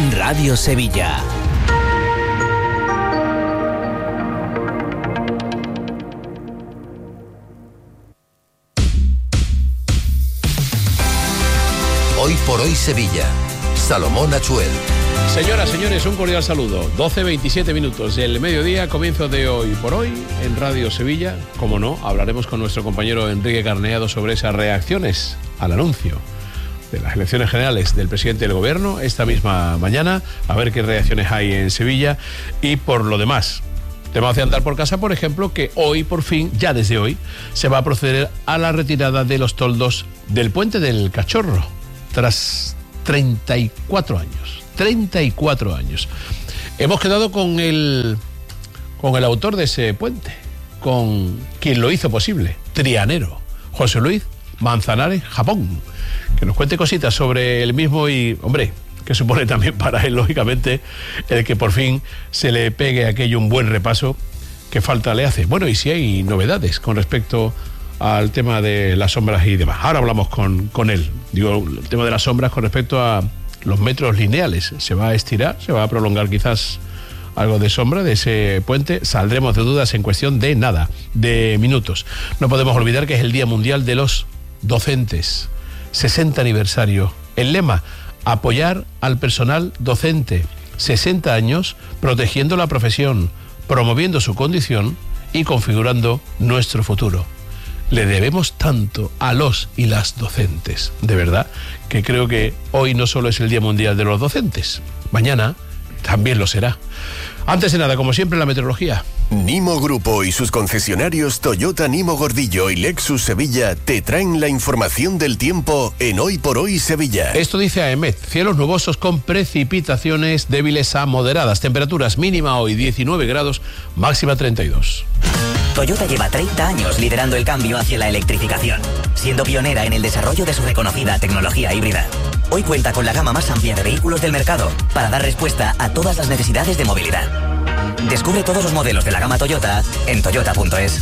Radio Sevilla. Hoy por hoy Sevilla. Salomón Achuel. Señoras, señores, un cordial saludo. 12:27 minutos del mediodía, comienzo de Hoy por Hoy en Radio Sevilla. Como no, hablaremos con nuestro compañero Enrique Carneado sobre esas reacciones al anuncio de las elecciones generales del presidente del gobierno esta misma mañana, a ver qué reacciones hay en Sevilla. Y por lo demás, tema de andar por casa, por ejemplo, que hoy por fin, ya desde hoy, se va a proceder a la retirada de los toldos del Puente del Cachorro, tras 34 años. 34 años. Hemos quedado con el autor de ese puente, con quien lo hizo posible, trianero, José Luis Manzanares Japón, que nos cuente cositas sobre el mismo y, hombre, que supone también para él, lógicamente, el que por fin se le pegue aquello un buen repaso que falta le hace. Bueno, y si hay novedades con respecto al tema de las sombras y demás. Ahora hablamos con él. Digo, el tema de las sombras con respecto a los metros lineales. Se va a estirar, se va a prolongar quizás algo de sombra de ese puente. Saldremos de dudas en cuestión de nada, de minutos. No podemos olvidar que es el Día Mundial de los Docentes. 60 aniversario. El lema: apoyar al personal docente. 60 años protegiendo la profesión, promoviendo su condición y configurando nuestro futuro. Le debemos tanto a los y las docentes, de verdad, que creo que hoy no solo es el Día Mundial de los Docentes, mañana también lo será. Antes de nada, como siempre, la meteorología. Nimo Grupo y sus concesionarios Toyota Nimo Gordillo y Lexus Sevilla te traen la información del tiempo en Hoy por Hoy Sevilla. Esto dice AEMET: cielos nubosos con precipitaciones débiles a moderadas, temperaturas mínima hoy 19 grados, máxima 32. Toyota lleva 30 años liderando el cambio hacia la electrificación, siendo pionera en el desarrollo de su reconocida tecnología híbrida. Hoy cuenta con la gama más amplia de vehículos del mercado para dar respuesta a todas las necesidades de movilidad. Descubre todos los modelos de la gama Toyota en toyota.es.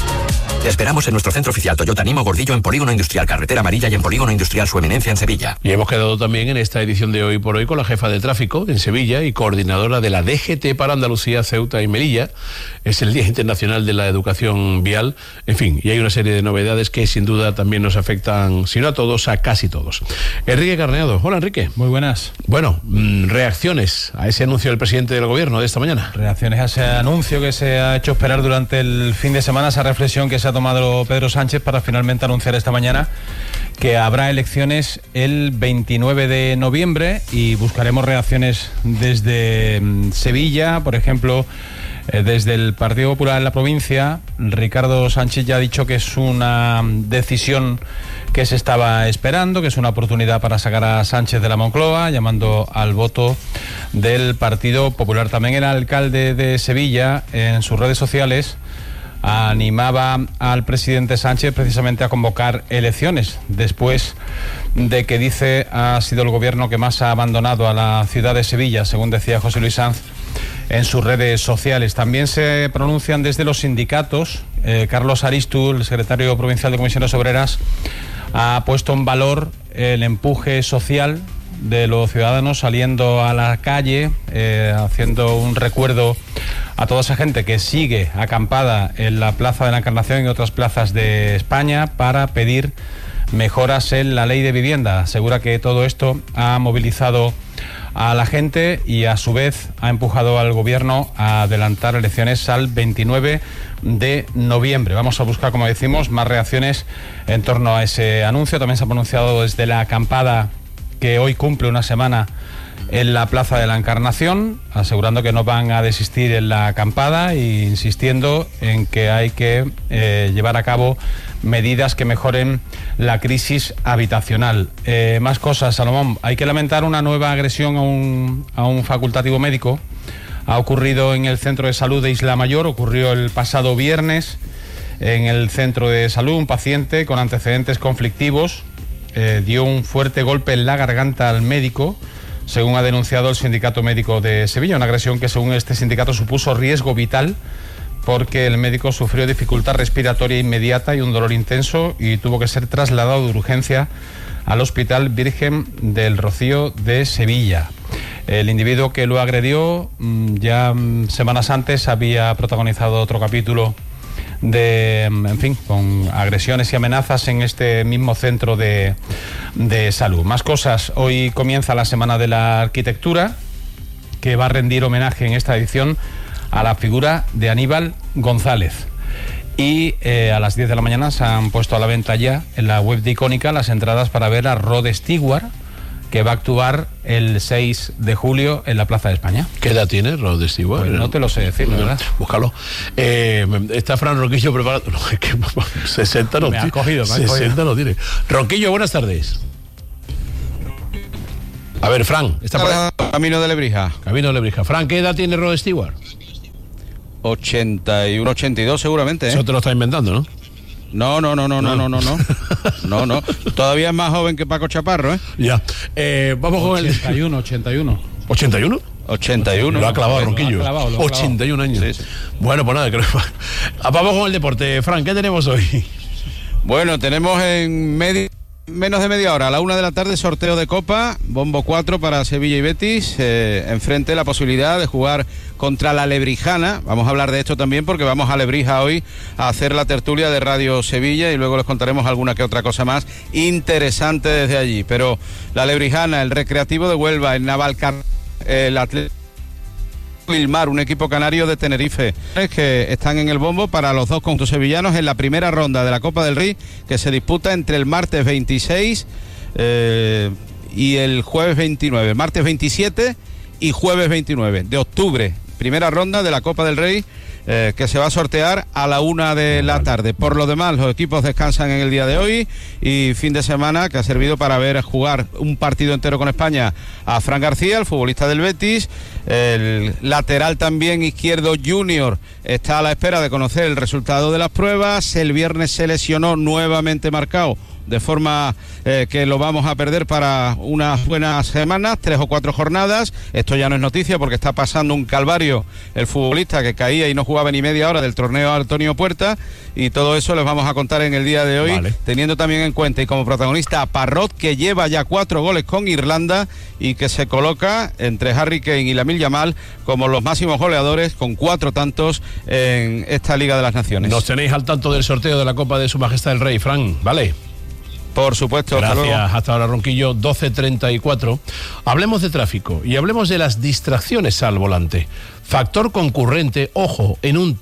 Te esperamos en nuestro centro oficial Toyota Nimo Gordillo en Polígono Industrial Carretera Amarilla y en Polígono Industrial Su Eminencia en Sevilla. Y hemos quedado también en esta edición de Hoy por Hoy con la jefa de tráfico en Sevilla y coordinadora de la DGT para Andalucía, Ceuta y Melilla. Es el Día Internacional de la Educación Vial. En fin, y hay una serie de novedades que sin duda también nos afectan, si no a todos, a casi todos. Enrique Carneado. Hola, Enrique. Muy buenas. Bueno, reacciones a ese anuncio del presidente del gobierno de esta mañana. Reacciones a ese anuncio que se ha hecho esperar durante el fin de semana, esa reflexión que se ha tomado Pedro Sánchez para finalmente anunciar esta mañana que habrá elecciones el 29 de noviembre y buscaremos reacciones desde Sevilla, por ejemplo, desde el Partido Popular en la provincia. Ricardo Sánchez ya ha dicho que es una decisión que se estaba esperando, que es una oportunidad para sacar a Sánchez de la Moncloa, llamando al voto del Partido Popular. También el alcalde de Sevilla, en sus redes sociales, animaba al presidente Sánchez precisamente a convocar elecciones después de que dice ha sido el gobierno que más ha abandonado a la ciudad de Sevilla, según decía José Luis Sanz en sus redes sociales. También se pronuncian desde los sindicatos. Carlos Aristu, el secretario provincial de Comisiones Obreras, ha puesto en valor el empuje social de los ciudadanos saliendo a la calle, haciendo un recuerdo a toda esa gente que sigue acampada en la Plaza de la Encarnación y otras plazas de España para pedir mejoras en la ley de vivienda. Asegura que todo esto ha movilizado a la gente y a su vez ha empujado al gobierno a adelantar elecciones al 29 de noviembre. Vamos a buscar, como decimos, más reacciones en torno a ese anuncio. También se ha pronunciado desde la acampada que hoy cumple una semana en la Plaza de la Encarnación, asegurando que no van a desistir en la acampada e insistiendo en que hay que llevar a cabo medidas que mejoren la crisis habitacional. Más cosas, Salomón. Hay que lamentar una nueva agresión a un facultativo médico. Ha ocurrido en el Centro de Salud de Isla Mayor, ocurrió el pasado viernes en el Centro de Salud. Un paciente con antecedentes conflictivos dio un fuerte golpe en la garganta al médico, según ha denunciado el Sindicato Médico de Sevilla, una agresión que según este sindicato supuso riesgo vital porque el médico sufrió dificultad respiratoria inmediata y un dolor intenso y tuvo que ser trasladado de urgencia al Hospital Virgen del Rocío de Sevilla. El individuo que lo agredió ya semanas antes había protagonizado otro capítulo de, en fin, con agresiones y amenazas en este mismo centro de salud. Más cosas. Hoy comienza la Semana de la Arquitectura, que va a rendir homenaje en esta edición a la figura de Aníbal González. Y a las 10 de la mañana se han puesto a la venta ya en la web de Icónica las entradas para ver a Rod Stewart, que va a actuar el 6 de julio en la Plaza de España. ¿Qué edad tiene Rod Stewart? Pues no te lo sé decir, ¿verdad? Búscalo. Está Fran Ronquillo preparado. No, es que 60 no me ha cogido. 60 no tiene. Ronquillo, buenas tardes. A ver, Fran, está por ahí. Camino de Lebrija. Camino de Lebrija. Fran, ¿qué edad tiene Rod Stewart? 81, 82 seguramente, ¿eh? Eso te lo estás inventando, ¿no? No. No. Todavía es más joven que Paco Chaparro, ¿eh? Ya. Vamos con el 81. ¿81? 81. Lo ha clavado Ronquillo. Lo ha clavado. 81 años. Sí. Bueno, pues nada, creo. Vamos con el deporte. Fran, ¿qué tenemos hoy? Bueno, tenemos en menos de media hora, a la 1 de la tarde, sorteo de Copa, bombo 4 para Sevilla y Betis, enfrente la posibilidad de jugar contra la Lebrijana. Vamos a hablar de esto también porque vamos a Lebrija hoy a hacer la tertulia de Radio Sevilla y luego les contaremos alguna que otra cosa más interesante desde allí. Pero la Lebrijana, el Recreativo de Huelva, el Navalcarnero, el Atlético Vilmar, un equipo canario de Tenerife, que están en el bombo para los dos conjuntos sevillanos en la primera ronda de la Copa del Rey, que se disputa entre el martes 26 y el jueves 29, martes 27 y jueves 29 de octubre, primera ronda de la Copa del Rey, que se va a sortear a la 1 de la tarde. Por lo demás, los equipos descansan en el día de hoy y fin de semana que ha servido para ver jugar un partido entero con España a Fran García, el futbolista del Betis. El lateral también izquierdo Junior está a la espera de conocer el resultado de las pruebas. El viernes se lesionó, nuevamente marcado, de forma que lo vamos a perder para unas buenas semanas, 3 o 4 jornadas. Esto ya no es noticia porque está pasando un calvario el futbolista que caía y no jugaba ni media hora del torneo Antonio Puerta, y todo eso les vamos a contar en el día de hoy, vale, teniendo también en cuenta y como protagonista a Parrot, que lleva ya 4 goles con Irlanda y que se coloca entre Harry Kane y Lamine Yamal como los máximos goleadores con 4 tantos en esta Liga de las Naciones. Nos tenéis al tanto del sorteo de la Copa de Su Majestad el Rey, Fran, ¿vale? Por supuesto. Gracias, hasta ahora Ronquillo, 12:34. Hablemos de tráfico y hablemos de las distracciones al volante. Factor concurrente, ojo, en un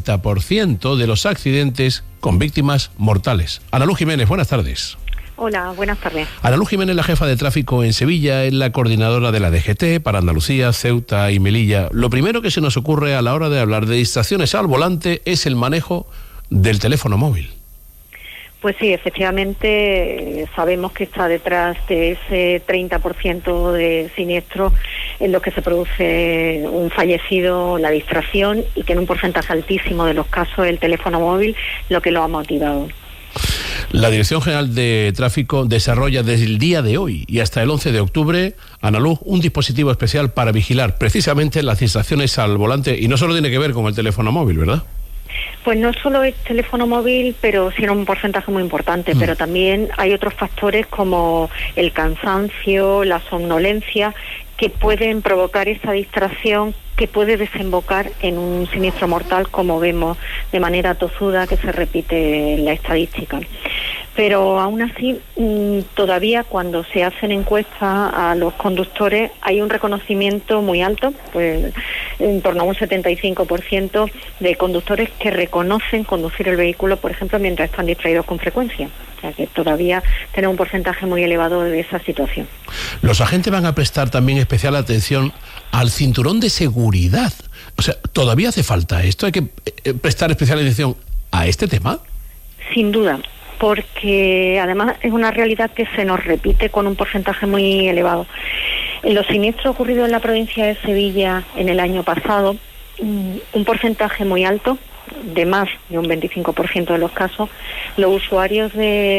30% de los accidentes con víctimas mortales. Ana Luz Jiménez, buenas tardes. Hola, buenas tardes. Ana Luz Jiménez, la jefa de tráfico en Sevilla, es la coordinadora de la DGT para Andalucía, Ceuta y Melilla. Lo primero que se nos ocurre a la hora de hablar de distracciones al volante es el manejo del teléfono móvil. Pues sí, efectivamente sabemos que está detrás de ese 30% de siniestros en los que se produce un fallecido, la distracción, y que en un porcentaje altísimo de los casos el teléfono móvil lo que lo ha motivado. La Dirección General de Tráfico desarrolla desde el día de hoy y hasta el 11 de octubre, Ana Luz, un dispositivo especial para vigilar precisamente las distracciones al volante, y no solo tiene que ver con el teléfono móvil, ¿verdad? Pues no solo es teléfono móvil, pero sí en un porcentaje muy importante, pero también hay otros factores como el cansancio, la somnolencia, que pueden provocar esa distracción que puede desembocar en un siniestro mortal, como vemos de manera tozuda que se repite en la estadística. Pero aún así, todavía cuando se hacen encuestas a los conductores hay un reconocimiento muy alto, pues en torno a un 75% de conductores que reconocen conducir el vehículo, por ejemplo, mientras están distraídos con frecuencia. O sea que todavía tenemos un porcentaje muy elevado de esa situación. Los agentes van a prestar también especial atención al cinturón de seguridad. O sea, ¿todavía hace falta esto? ¿Hay que prestar especial atención a este tema? Sin duda, porque además es una realidad que se nos repite con un porcentaje muy elevado. En los siniestros ocurridos en la provincia de Sevilla en el año pasado, un porcentaje muy alto, de más de un 25% de los casos, los usuarios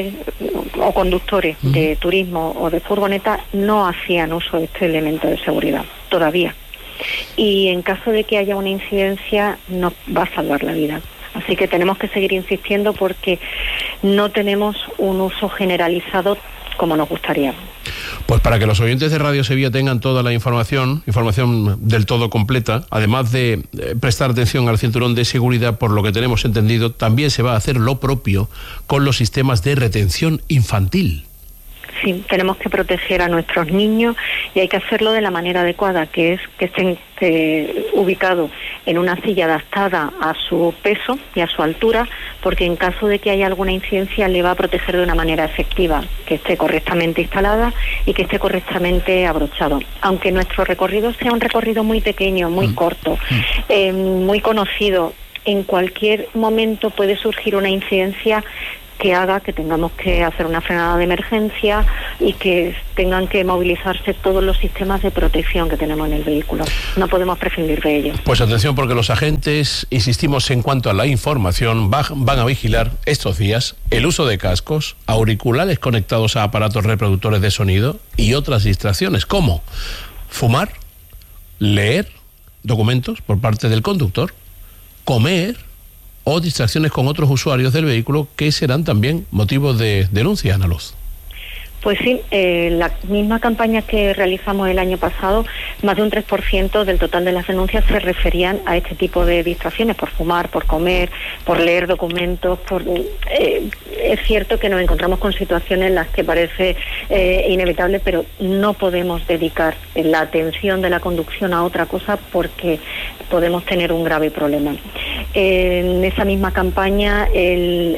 o conductores de turismo o de furgoneta no hacían uso de este elemento de seguridad, todavía. Y en caso de que haya una incidencia, nos va a salvar la vida. Así que tenemos que seguir insistiendo porque no tenemos un uso generalizado como nos gustaría. Pues para que los oyentes de Radio Sevilla tengan toda la información del todo completa, además de prestar atención al cinturón de seguridad, por lo que tenemos entendido, también se va a hacer lo propio con los sistemas de retención infantil. Sí, tenemos que proteger a nuestros niños y hay que hacerlo de la manera adecuada, que es que estén ubicados en una silla adaptada a su peso y a su altura, porque en caso de que haya alguna incidencia le va a proteger de una manera efectiva, que esté correctamente instalada y que esté correctamente abrochado. Aunque nuestro recorrido sea un recorrido muy pequeño, muy corto, muy conocido, en cualquier momento puede surgir una incidencia que haga que tengamos que hacer una frenada de emergencia y que tengan que movilizarse todos los sistemas de protección que tenemos en el vehículo. No podemos prescindir de ellos. Pues atención, porque los agentes, insistimos en cuanto a la información, van a vigilar estos días el uso de cascos, auriculares conectados a aparatos reproductores de sonido y otras distracciones, como fumar, leer documentos por parte del conductor, comer o distracciones con otros usuarios del vehículo, que serán también motivos de denuncia, Ana Luz. Pues sí, la misma campaña que realizamos el año pasado, más de un 3% del total de las denuncias se referían a este tipo de distracciones, por fumar, por comer, por leer documentos. Es cierto que nos encontramos con situaciones en las que parece inevitable, pero no podemos dedicar la atención de la conducción a otra cosa porque podemos tener un grave problema. En esa misma campaña, el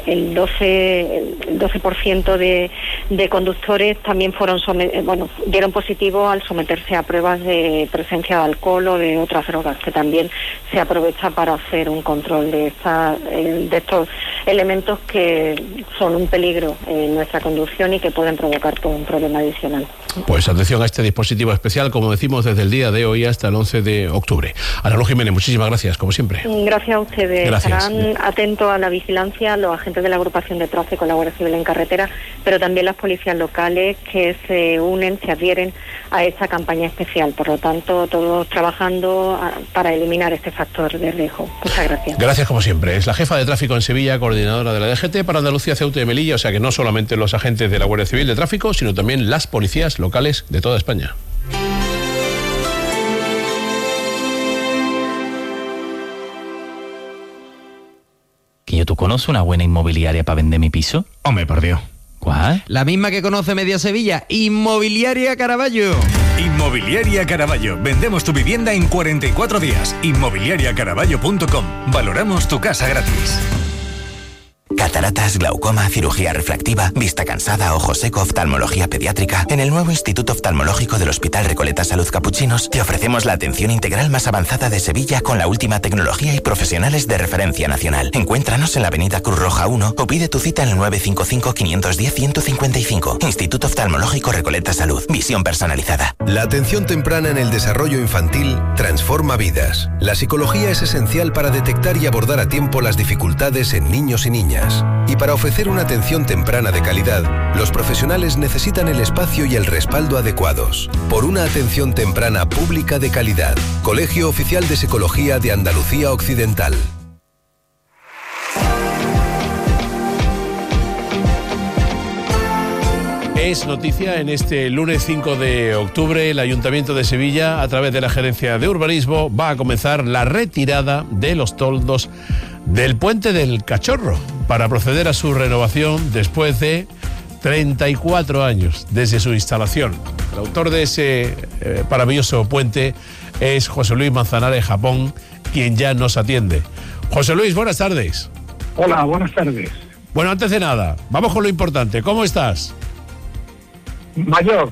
12% de conductores también dieron positivo al someterse a pruebas de presencia de alcohol o de otras drogas, que también se aprovecha para hacer un control de estos elementos que son un peligro en nuestra conducción y que pueden provocar todo un problema adicional. Pues atención a este dispositivo especial, como decimos, desde el día de hoy hasta el 11 de octubre. Ana Luz Jiménez, muchísimas gracias, como siempre. Gracias a ustedes. Gracias. Estarán atentos a la vigilancia los agentes de la agrupación de tráfico, la Guardia Civil en carretera, pero también las policías locales que se adhieren a esta campaña especial. Por lo tanto, todos trabajando para eliminar este factor de riesgo. Muchas gracias. Gracias, como siempre. Es la jefa de tráfico en Sevilla, coordinadora de la DGT para Andalucía, Ceuta y Melilla, o sea que no solamente los agentes de la Guardia Civil de Tráfico, sino también las policías locales de toda España. ¿Tú conoces una buena inmobiliaria para vender mi piso? Hombre, por Dios. ¿Cuál? La misma que conoce media Sevilla, Inmobiliaria Caraballo. Inmobiliaria Caraballo. Vendemos tu vivienda en 44 días. Inmobiliariacaraballo.com. Valoramos tu casa gratis. Cataratas, glaucoma, cirugía refractiva, vista cansada, ojo seco, oftalmología pediátrica. En el nuevo Instituto Oftalmológico del Hospital Recoleta Salud Capuchinos te ofrecemos la atención integral más avanzada de Sevilla con la última tecnología y profesionales de referencia nacional. Encuéntranos en la avenida Cruz Roja 1 o pide tu cita en el 955-510-155. Instituto Oftalmológico Recoleta Salud. Visión personalizada. La atención temprana en el desarrollo infantil transforma vidas. La psicología es esencial para detectar y abordar a tiempo las dificultades en niños y niñas. Y para ofrecer una atención temprana de calidad, los profesionales necesitan el espacio y el respaldo adecuados. Por una atención temprana pública de calidad. Colegio Oficial de Psicología de Andalucía Occidental. Es noticia en este lunes 5 de octubre, el Ayuntamiento de Sevilla, a través de la Gerencia de Urbanismo, va a comenzar la retirada de los toldos del Puente del Cachorro para proceder a su renovación después de 34 años desde su instalación. El autor de ese maravilloso puente es José Luis Manzanares Japón, quien ya nos atiende. José Luis, buenas tardes. Hola, buenas tardes. Bueno, antes de nada, vamos con lo importante. ¿Cómo estás? Mayor.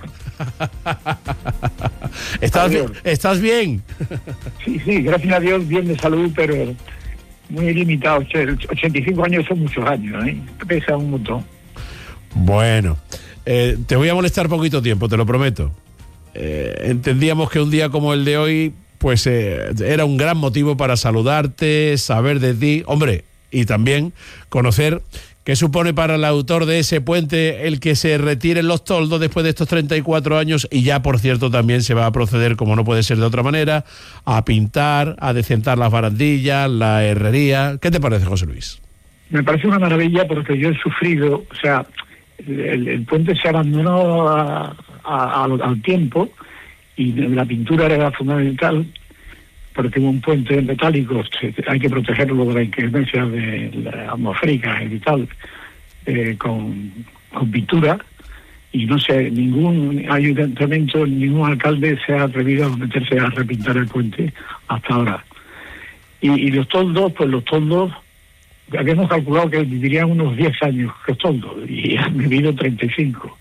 ¿Estás bien? Sí, gracias a Dios, bien de salud, pero muy limitado. 85 años son muchos años, ¿eh? Pesa un montón. Bueno, te voy a molestar poquito tiempo, te lo prometo. Entendíamos que un día como el de hoy, pues era un gran motivo para saludarte, saber de ti, hombre, y también conocer qué supone para el autor de ese puente el que se retiren los toldos después de estos 34 años y ya, por cierto, también se va a proceder, como no puede ser de otra manera, a pintar, a decentar las barandillas, la herrería. ¿Qué te parece, José Luis? Me parece una maravilla porque yo he sufrido, el puente se abandonó al tiempo, y la pintura era fundamental, porque un puente metálico hay que protegerlo de la inclemencia de la atmosférica y tal, con pintura, y no sé, ningún ayuntamiento, ningún alcalde se ha atrevido a meterse a repintar el puente hasta ahora. Y los toldos, habíamos calculado que vivirían unos 10 años los toldos, y han vivido 35.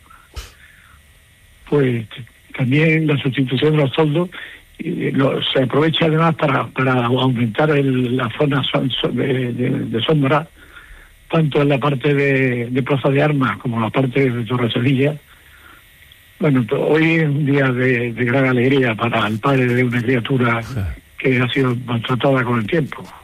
Pues también la sustitución de los toldos se aprovecha además para aumentar la zona de sombra, tanto en la parte de Plaza de Armas como en la parte de Torre Sevilla. Bueno, hoy es un día de gran alegría para el padre de una criatura que ha sido maltratada con el tiempo.